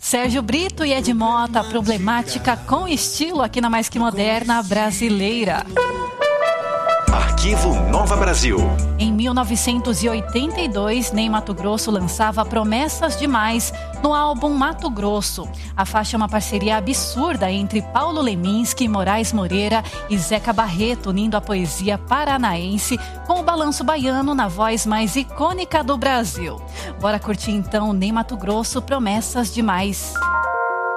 Sérgio Brito e Ed Mota, problemática com estilo aqui na Mais Que Moderna Brasileira. Arquivo Nova Brasil. Em 1982, Ney Matogrosso lançava Promessas Demais no álbum Mato Grosso. A faixa é uma parceria absurda entre Paulo Leminski, Moraes Moreira e Zeca Barreto, unindo a poesia paranaense com o balanço baiano na voz mais icônica do Brasil. Bora curtir então Ney Matogrosso, Promessas Demais.